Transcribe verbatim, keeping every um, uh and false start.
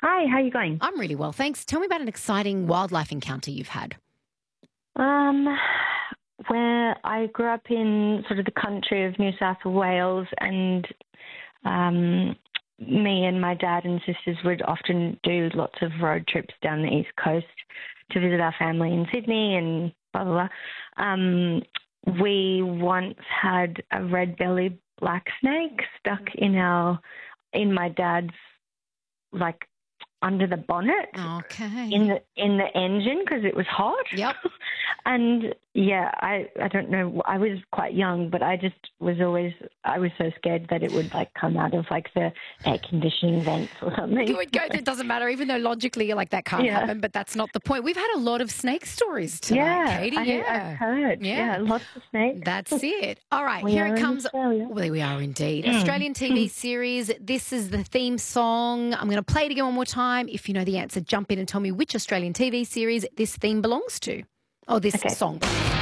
Hi, how are you going? I'm really well, thanks. Tell me about an exciting wildlife encounter you've had. Um, where I grew up in sort of the country of New South Wales, and um, me and my dad and sisters would often do lots of road trips down the east coast to visit our family in Sydney and blah blah blah. Um, we once had a red-bellied black snake stuck in our in my dad's like under the bonnet Okay. in the in the engine because it was hot. Yep. And yeah, I I don't know. I was quite young, but I just was always I was so scared that it would like come out of like the air conditioning vents or something. You would go, it doesn't matter, even though logically you're like, that can't Yeah. happen, but that's not the point. We've had a lot of snake stories tonight, Yeah, Katie. I, yeah. I've heard. Yeah. Yeah. lots of snakes. That's it. All right, We here are it in comes. Australia. Well, there we are indeed. Mm. Australian T V series. This is the theme song. I'm going to play it again one more time. If you know the answer, jump in and tell me which Australian T V series this theme belongs to. Oh, this Okay. song.